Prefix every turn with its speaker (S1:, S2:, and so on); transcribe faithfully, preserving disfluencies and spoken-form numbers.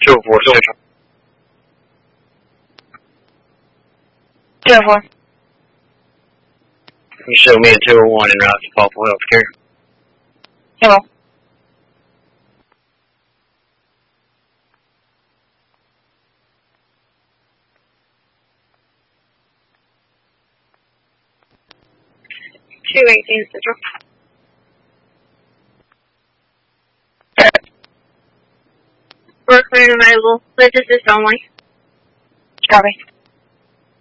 S1: two oh four Central.
S2: two oh four.
S1: You show me a two oh one en route to Paulville Healthcare.
S2: Hello. two eighteen Central. Workman available. Physicist only. Copy.